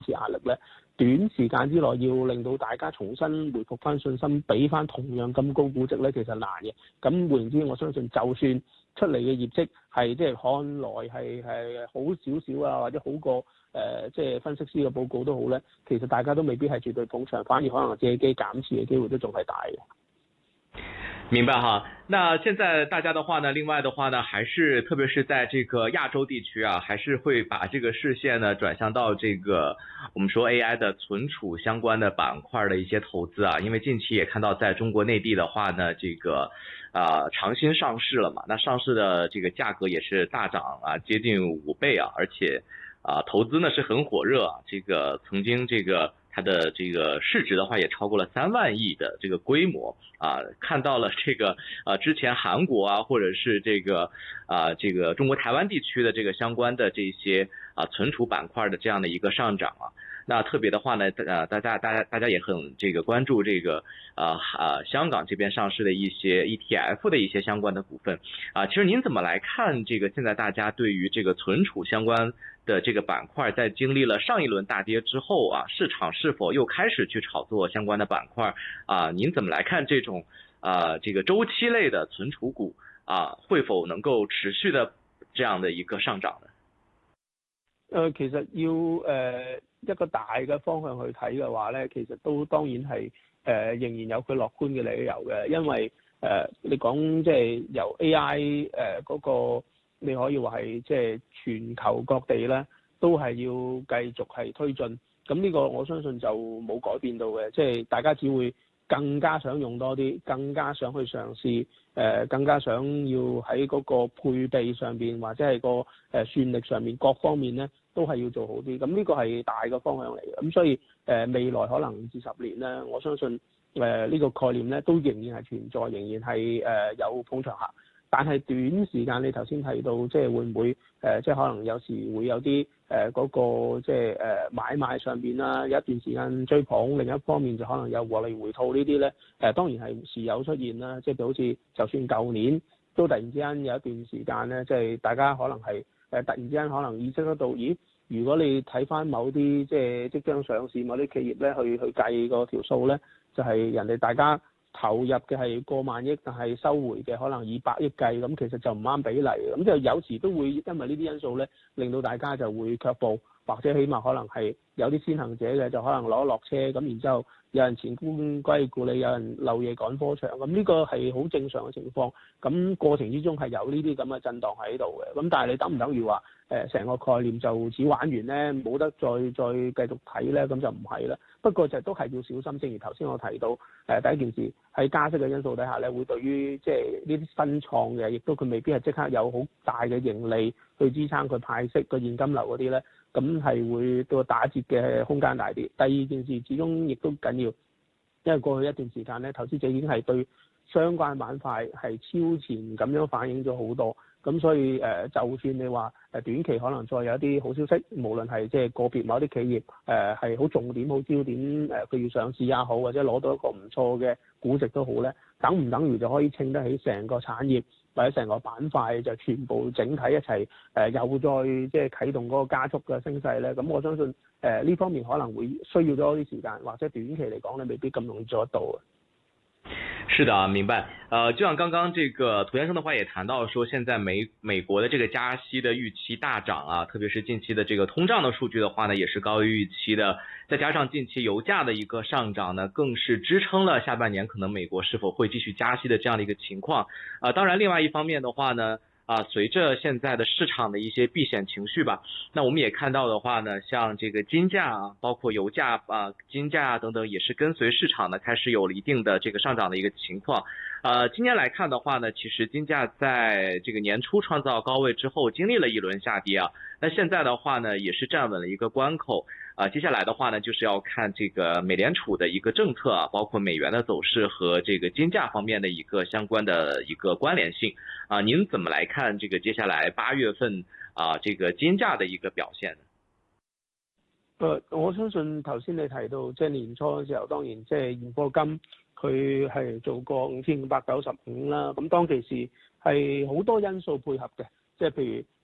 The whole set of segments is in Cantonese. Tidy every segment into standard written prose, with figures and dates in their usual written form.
壓力咧，短時間之內要令到大家重新回復翻信心，俾翻同樣咁高估值咧，其實難嘅。咁換言之，我相信就算出嚟嘅業績係即係看來係好少少啊，或者好過即係分析師嘅報告都好咧，其實大家都未必係絕對捧場，反而可能借機減持嘅機會都仲係大嘅。 明白哈，那現在大家的話呢，另外的話呢，還是特別是在這個亞洲地區啊，還是會把這個視線呢轉向到這個我們說 AI 的存儲相關的板塊的一些投資啊，因為近期也看到在中國內地的話呢，這個長鑫上市了嘛，那上市的這個價格也是大漲啊，接近5倍啊，而且投資呢是很火熱啊，這個曾經這個它的這個市值的話也超過了3萬億的這個規模啊，看到了這個之前韓國啊或者是這個中國台灣地區的這個相關的這些存儲板塊的這樣的一個上漲啊，那特別的話呢，大家也很這個關注這個香港這邊上市的一些 ETF 的一些相關的股份啊，其實您怎麼來看這個現在大家對於這個存儲相關的這個板塊在經歷了上一輪大跌之後啊，市場是否又開始去炒作相關的板塊啊？您怎麼來看這種這個周期類的存儲股啊，會否能夠持續的這樣的一個上漲呢？ 其實要一個大嘅方向去睇嘅話咧，其實都當然係仍然有佢樂觀嘅理由嘅，因為你講即係由 AI 嗰個。你可以話係即係全球各地咧，都係要繼續係推進。咁呢個我相信就冇改變到嘅，即係大家只會更加想用多啲，更加想去嘗試，更加想要喺嗰個配備上邊或者係個算力上面各方面咧，都係要做好啲。咁呢個係大嘅方向嚟嘅。咁所以未來可能5至10年咧，我相信呢個概念咧都仍然係存在，仍然係有捧場客。但係短時間你頭先提到，即係會唔會即係可能有時會有啲嗰個即係買賣上邊啦，有一段時間追捧，另一方面就可能有獲利回吐呢啲咧，當然係時有出現啦。即係好似就算舊年都突然之間有一段時間咧，即係大家可能係突然之間可能意識得到，咦？如果你睇翻某啲即係即將上市某啲企業咧，去計嗰條數咧，就係人哋大家投入嘅係過萬億，但係收回嘅可能以百億計，咁其實就唔啱比例嘅。咁就有時都會因為呢啲因素咧，令到大家就會卻步，或者起碼可能係有啲先行者嘅就可能攞落車，咁然之後有人前功歸故里，有人漏夜趕科場，咁呢個係好正常嘅情況。咁過程之中係有呢啲咁嘅震盪喺度嘅。咁但係你等唔等於話成個概念就只玩完咧，冇得再繼續睇咧？咁就唔係啦。不過就都係要小心，正如頭先我提到第一件事喺加息嘅因素底下咧，會對於即係呢啲新創嘅，亦都佢未必係即刻有好大嘅盈利去支撐佢派息個現金流嗰啲咧，咁係會到打折嘅空間大啲。第二件事始終亦都緊要，因為過去一段時間咧，投資者已經係對相關板塊係超前咁樣反映咗好多。咁所以就算你話短期可能再有一啲好消息，無論係即係個別某啲企業係好重點、好焦點佢要上市也好，或者攞到一個唔錯嘅估值都好咧，等唔等於就可以稱得起成個產業或者成個板塊就全部整體一齊又再即係啟動嗰個加速嘅升勢咧？咁我相信呢方面可能會需要多啲時間，或者短期嚟講咧未必咁容易做得到嘅。 是的啊，明白。就像剛剛這個涂先生的話也談到說，現在美國的這個加息的預期大漲啊，特別是近期的這個通脹的數據的話呢，也是高於預期的。再加上近期油價的一個上漲呢，更是支撐了下半年可能美國是否會繼續加息的這樣的一個情況。當然另外一方面的話呢，隨着現在的市場的一些避險情緒吧，那我們也看到的話呢，像這個金價啊，包括油價啊、金價啊等等，也是跟隨市場呢開始有了一定的這個上漲的一個情況。今年來看的話呢，其實金價在這個年初創造高位之後，經歷了一輪下跌啊。那現在的話呢，也是站穩了一個關口。接下來的話呢，就是要看這個美聯儲的一個政策啊，包括美元的走勢和這個金價方面的一個相關的一個關聯性啊。您怎麼來看這個接下來8月份啊這個金價的一個表現呢？ 我相信頭先你提到即係年初嘅時候，當然即係現貨金佢係做過5595啦。咁當其時係好多因素配合嘅，即係譬如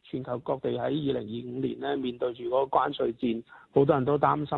全球各地喺2025年咧面對住嗰個關稅戰，好多人都擔心。